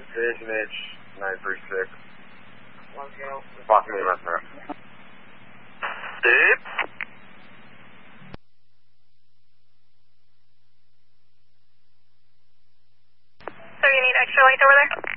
CHNH 936. Blocking me left row. Deep. So you need extra lights over there?